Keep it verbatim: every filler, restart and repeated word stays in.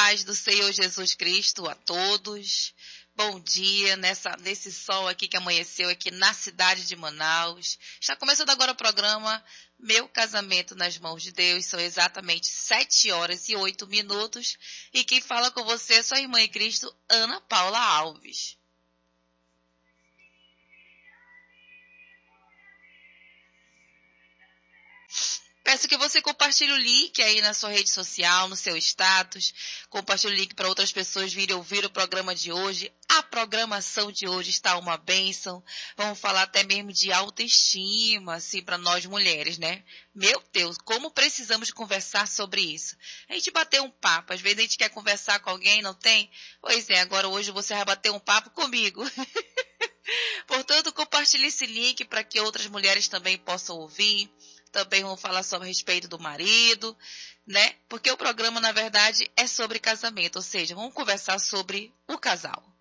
paz do Senhor Jesus Cristo a todos. Bom dia nessa, nesse sol aqui que amanheceu aqui na cidade de Manaus. Está começando agora o programa Meu Casamento nas Mãos de Deus. São exatamente sete horas e oito minutos. E quem fala com você é sua irmã em Cristo, Ana Paula Alves. Peço que você compartilhe o link aí na sua rede social, no seu status. Compartilhe o link para outras pessoas virem ouvir o programa de hoje. A programação de hoje está uma bênção. Vamos falar até mesmo de autoestima, assim, para nós mulheres, né? Meu Deus, como precisamos conversar sobre isso. A gente bater um papo. Às vezes a gente quer conversar com alguém, não tem? Pois é, agora hoje você vai bater um papo comigo. Portanto, compartilhe esse link para que outras mulheres também possam ouvir. Também vamos falar sobre a respeito do marido, né? Porque o programa, na verdade, é sobre casamento. Ou seja, vamos conversar sobre o casal.